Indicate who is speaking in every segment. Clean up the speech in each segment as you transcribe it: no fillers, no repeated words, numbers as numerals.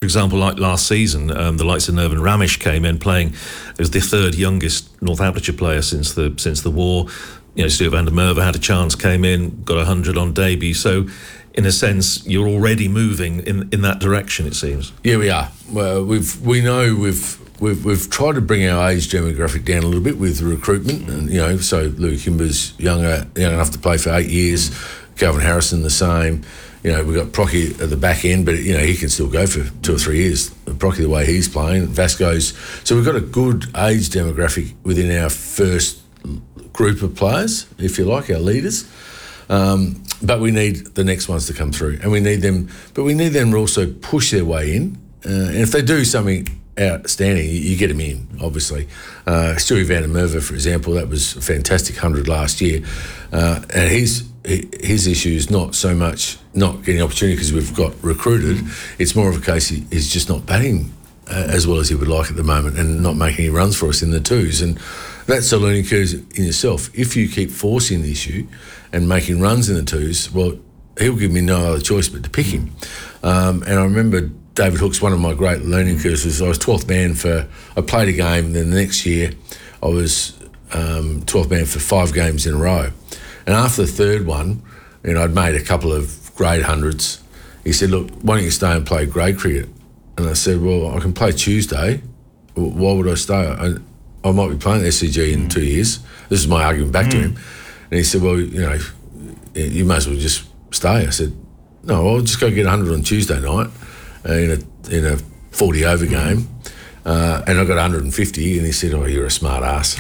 Speaker 1: example, like last season, the likes of Nervin Ramesh came in playing as the third youngest Northamptonshire player since the war. Stuart van der Merwe had a chance, came in, got 100 on debut. So, in a sense, you're already moving in that direction, it seems.
Speaker 2: Yeah, we are. Well, we've tried to bring our age demographic down a little bit with recruitment, and so Luke Kimber's young enough to play for 8 years. Calvin Harrison the same. We've got Procky at the back end, but he can still go for 2 or 3 years. Procky, the way he's playing, Vasco's. So we've got a good age demographic within our first group of players, if you like, our leaders. But we need the next ones to come through, and we need them to also push their way in. And if they do something outstanding, you get them in, obviously. Stewie van der Merwe, for example, that was a fantastic 100 last year. And his issue is not so much not getting opportunity because we've got recruited. It's more of a case he's just not batting as well as he would like at the moment and not making any runs for us in the twos. And that's a learning curve in itself. If you keep forcing the issue and making runs in the twos, well, he'll give me no other choice but to pick him. And I remember David Hookes, one of my great learning curves was I was 12th man I played a game, and then the next year I was 12th man for 5 games in a row. And after the third one, I'd made a couple of grade hundreds. He said, look, why don't you stay and play grade cricket? And I said, well, I can play Tuesday. Why would I stay? I might be playing SCG in 2 years. This is my argument back to him. And he said, well, you may as well just stay. I said, no, I'll just go get 100 on Tuesday night in a 40 over game. And I got 150, and he said, oh, you're a smart ass.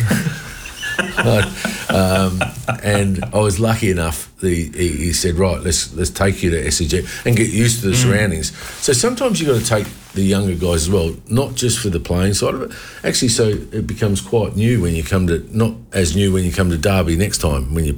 Speaker 2: And I was lucky enough. He said, right, let's take you to SCG and get used to the surroundings. So sometimes you've got to take the younger guys as well, not just for the playing side of it. Actually, so it becomes quite new when you come to, not as new when you come to Derby next time when you